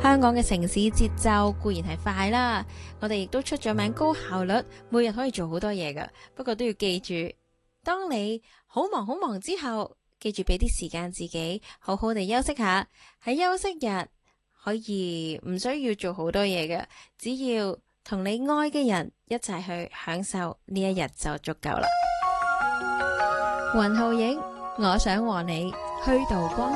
香港嘅城市節奏固然係快啦，我哋亦都出咗名高效率，每日可以做好多嘢㗎。不過都要記住，當你好忙之後，記住俾啲時間自己好好地休息下。喺休息日可以唔需要做好多嘢嘅，只要同你愛嘅人一齊去享受呢一日就足夠啦。雲浩影，我想和你虛度光